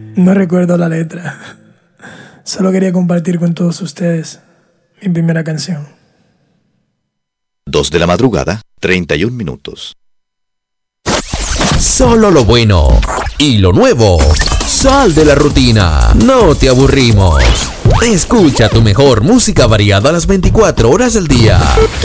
No recuerdo la letra. Solo quería compartir con todos ustedes mi primera canción. 2 de la madrugada, 31 minutos. Solo lo bueno y lo nuevo. Sal de la rutina. No te aburrimos. Escucha tu mejor música variada a las 24 horas del día.